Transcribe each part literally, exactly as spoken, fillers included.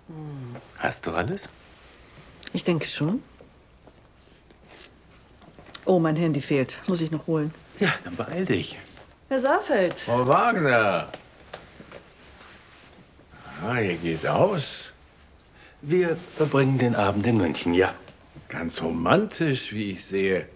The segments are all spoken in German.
Hast du alles? Ich denke schon. Oh, mein Handy fehlt. Muss ich noch holen. Ja, dann beeil dich. Herr Saarfeld. Frau Wagner. Ah, hier geht's aus. Wir verbringen den Abend in München, ja. Ganz romantisch, wie ich sehe.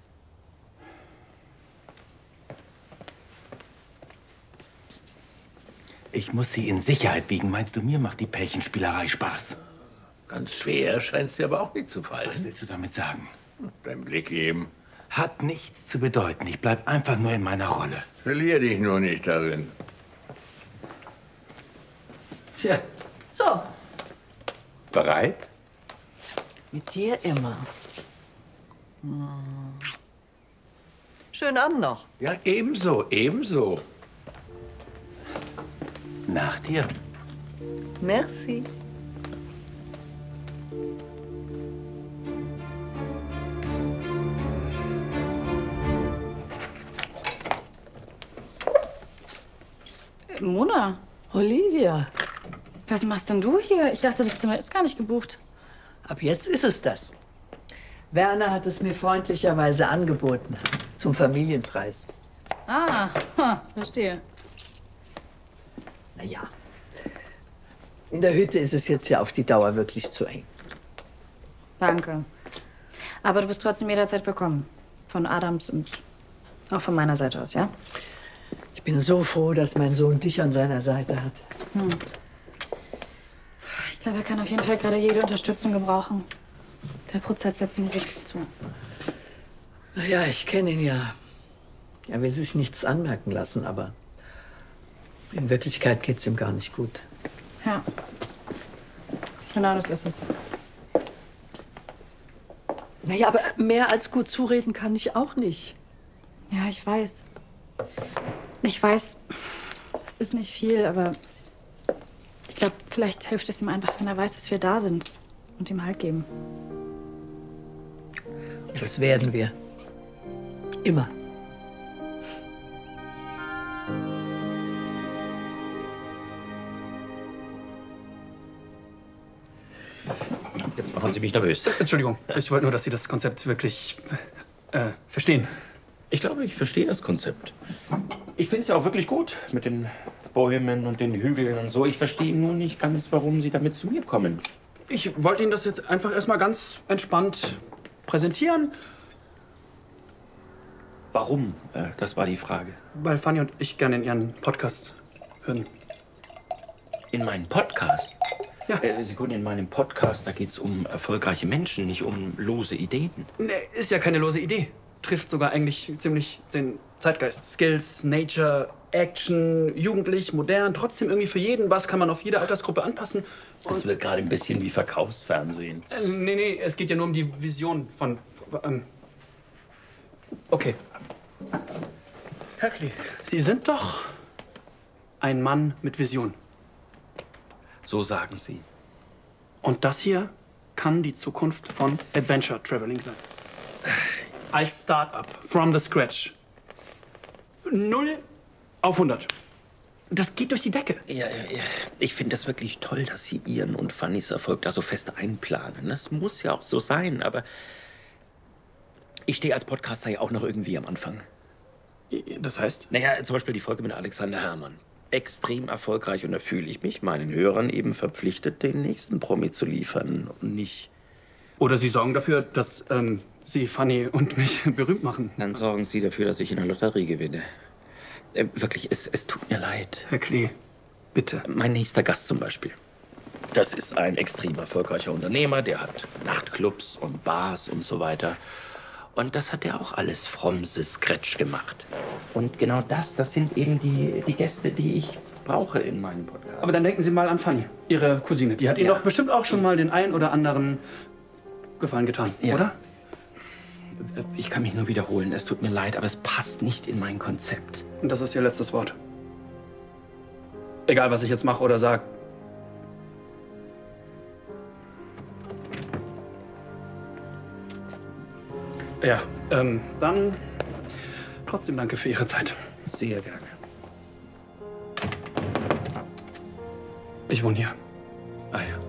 Ich muss Sie in Sicherheit wiegen. Meinst du, mir macht die Pärchenspielerei Spaß? Ganz schwer scheint's dir aber auch nicht zu fallen. Was willst du damit sagen? Dein Blick eben. Hat nichts zu bedeuten. Ich bleib einfach nur in meiner Rolle. Verlier dich nur nicht darin. Ja. So. Bereit? Mit dir immer. Hm. Schönen Abend noch. Ja, ebenso, ebenso. Nach dir. Merci. Mona. Olivia. Was machst denn du hier? Ich dachte, das Zimmer ist gar nicht gebucht. Ab jetzt ist es das. Werner hat es mir freundlicherweise angeboten. Zum Familienpreis. Ah, ha, verstehe. Na ja. In der Hütte ist es jetzt ja auf die Dauer wirklich zu eng. Danke. Aber du bist trotzdem jederzeit willkommen. Von Adams und auch von meiner Seite aus, ja? Ich bin so froh, dass mein Sohn dich an seiner Seite hat. Hm. Ich glaube, er kann auf jeden Fall gerade jede Unterstützung gebrauchen. Der Prozess setzt ihm richtig zu. Na ja, ich kenne ihn ja. Er will sich nichts anmerken lassen, aber in Wirklichkeit geht's ihm gar nicht gut. Ja. Genau das ist es. Naja, aber mehr als gut zureden kann ich auch nicht. Ja, ich weiß. Ich weiß, es ist nicht viel, aber ich glaube, vielleicht hilft es ihm einfach, wenn er weiß, dass wir da sind und ihm Halt geben. Das werden wir. Immer. Jetzt machen Sie mich nervös. Entschuldigung, ich wollte nur, dass Sie das Konzept wirklich äh, verstehen. Ich glaube, ich verstehe das Konzept. Ich finde es ja auch wirklich gut mit den Bäumen und den Hügeln und so. Ich verstehe nur nicht ganz, warum Sie damit zu mir kommen. Ich wollte Ihnen das jetzt einfach erstmal ganz entspannt präsentieren. Warum? Äh, das war die Frage. Weil Fanny und ich gerne in Ihren Podcast hören. In meinen Podcast? Ja. Äh, Sekunde, in meinem Podcast, da geht es um erfolgreiche Menschen, nicht um lose Ideen. Nee, ist ja keine lose Idee. Trifft sogar eigentlich ziemlich den Zeitgeist. Skills, Nature, Action, jugendlich, modern, trotzdem irgendwie für jeden was, kann man auf jede Altersgruppe anpassen. Das wird gerade ein bisschen wie Verkaufsfernsehen. Äh, nee, nee, es geht ja nur um die Vision von... Ähm, okay. Herr Klee, Sie sind doch ein Mann mit Vision. So sagen Sie. Und das hier kann die Zukunft von Adventure Traveling sein. Als Start-up, from the scratch. Null auf hundert. Das geht durch die Decke. Ja, ja, ja. Ich finde das wirklich toll, dass Sie Ihren und Fannys Erfolg da so fest einplanen. Das muss ja auch so sein, aber ich stehe als Podcaster ja auch noch irgendwie am Anfang. Das heißt? Naja, zum Beispiel die Folge mit Alexander Herrmann. Extrem erfolgreich und da fühle ich mich meinen Hörern eben verpflichtet, den nächsten Promi zu liefern und nicht... Oder Sie sorgen dafür, dass ähm, Sie Fanny und mich berühmt machen. Dann sorgen Sie dafür, dass ich in der Lotterie gewinne. Äh, wirklich, es, es tut mir leid. Herr Klee, bitte. Mein nächster Gast zum Beispiel. Das ist ein extrem erfolgreicher Unternehmer, der hat Nachtclubs und Bars und so weiter. Und das hat er auch alles from the scratch gemacht. Und genau das, das sind eben die, die Gäste, die ich brauche in meinem Podcast. Aber dann denken Sie mal an Fanny, Ihre Cousine. Die hat Ihnen Ja. doch bestimmt auch schon mal den einen oder anderen Gefallen getan, Ja. oder? Ich kann mich nur wiederholen, es tut mir leid, aber es passt nicht in mein Konzept. Und das ist Ihr letztes Wort. Egal, was ich jetzt mache oder sage. Ja, ähm, dann trotzdem danke für Ihre Zeit. Sehr gerne. Ich wohne hier. Ah ja.